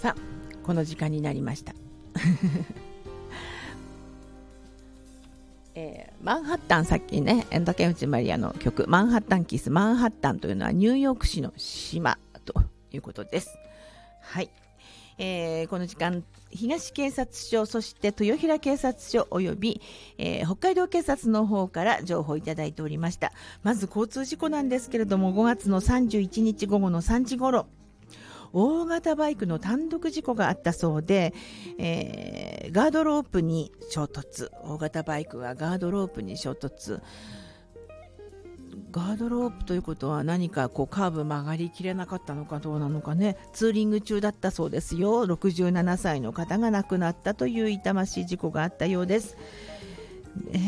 さあこの時間になりましたマンハッタン、さっきね竹内まりやの曲マンハッタンキス。マンハッタンというのはニューヨーク市の島ということです。はい、この時間東警察署、そして豊平警察署および、北海道警察の方から情報をいただいておりました。まず交通事故なんですけれども、5月の31日午後の3時ごろ、大型バイクの単独事故があったそうで、ガードロープに衝突。大型バイクがガードロープに衝突。ガードロープということは何かこうカーブ曲がりきれなかったのかどうなのかね。ツーリング中だったそうですよ。67歳の方が亡くなったという痛ましい事故があったようです。ツ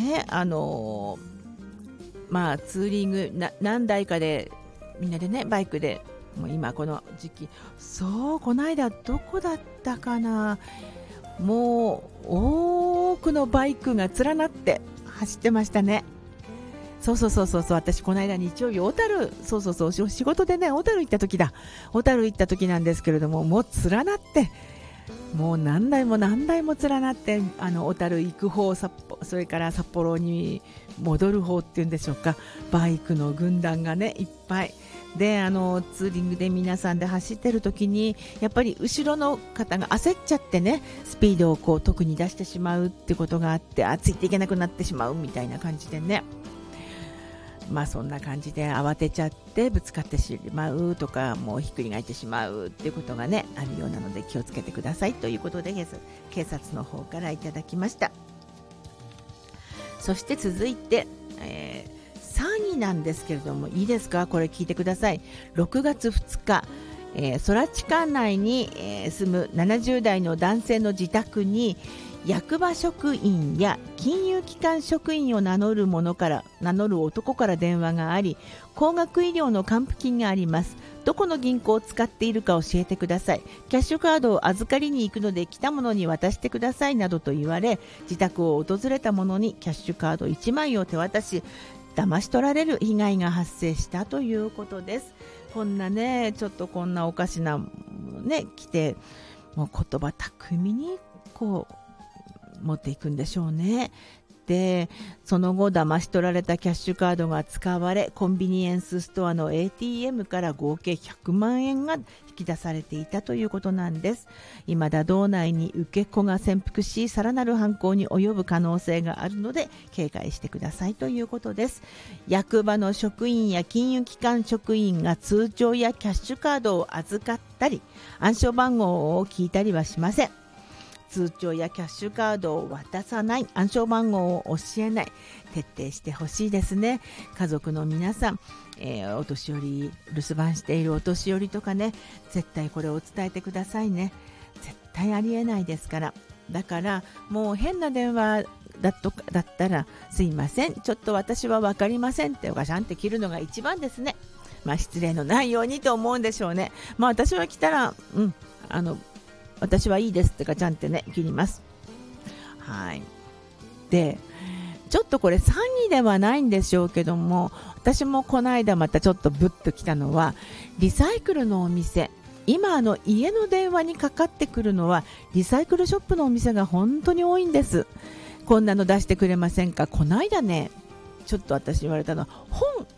ーリング何台かでみんなでねバイクで、もう今この時期、そうこの間どこだったかな、もう多くのバイクが連なって走ってましたね。そう私この間日曜日小樽、仕事でね小樽行った時なんですけれども、もう連なってもう何台も連なって、小樽行く方、それから札幌に戻る方っていうんでしょうか、バイクの軍団がねいっぱいで、ツーリングで皆さんで走ってる時にやっぱり後ろの方が焦っちゃってね、スピードをこう特に出してしまうってことがあって、ついていけなくなってしまうみたいな感じでね、そんな感じで慌てちゃってぶつかってしまうとか、もうひっくり返ってしまうっていうことがねあるようなので気をつけてくださいということで警察の方からいただきました。そして続いて、3位なんですけれども、いいですか、これ聞いてください。6月2日、空知管内に、住む70代の男性の自宅に役場職員や金融機関職員を名乗る男から電話があり、高額医療の還付金があります。どこの銀行を使っているか教えてください。キャッシュカードを預かりに行くので来たものに渡してくださいなどと言われ、自宅を訪れた者にキャッシュカード1枚を手渡し、騙し取られる被害が発生したということです。こんなね、ちょっとこんなおかしなね来て、もう言葉巧みにこう持っていくんでしょうね。で、その後騙し取られたキャッシュカードが使われ、コンビニエンスストアの ATM から合計100万円が引き出されていたということなんです。未だ道内に受け子が潜伏し、さらなる犯行に及ぶ可能性があるので警戒してくださいということです。役場の職員や金融機関職員が通帳やキャッシュカードを預かったり、暗証番号を聞いたりはしません。通帳やキャッシュカードを渡さない、暗証番号を教えない、徹底してほしいですね。家族の皆さん、お年寄り、留守番しているお年寄りとかね、絶対これを伝えてくださいね。絶対ありえないですから。だからもう変な電話だったら、すいません、ちょっと私は分かりませんってガシャンって切るのが一番ですね。失礼のないようにと思うんでしょうね。私は来たら私はいいですってかちゃんってね切ります。はい。で、ちょっとこれ詐欺ではないんでしょうけども、私もこの間またちょっとブッときたのは、リサイクルのお店、今家の電話にかかってくるのはリサイクルショップのお店が本当に多いんです。こんなの出してくれませんか。この間ね、ちょっと私言われたのは、